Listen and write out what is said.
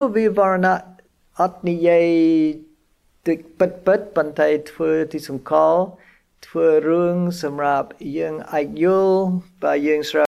vì vào nè ắt ní dâyตึกปิดปันไทยធ្វើទីសង្ខធ្វើរឿងសម្រាប់យើងអាចយល់បើយើងស្រា